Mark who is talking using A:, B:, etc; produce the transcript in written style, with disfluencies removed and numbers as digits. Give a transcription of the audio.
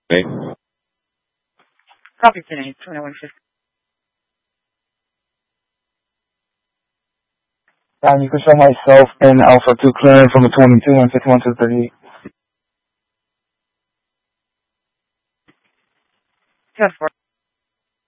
A: Okay.
B: Copy 10-8, 2150.
C: You can show myself in Alpha 2 clearing from the 22 and 51 to 38.
B: 10-4.